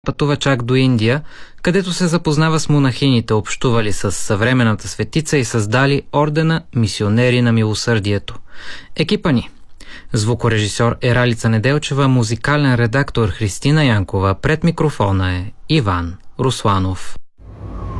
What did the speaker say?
пътува чак до Индия, където се запознава с монахините, общували с съвременната светица и създали ордена Мисионери на милосърдието. Екипа ни: звукорежисьор е Ралица Неделчева, музикален редактор Христина Янкова, пред микрофона е Иван Русланов.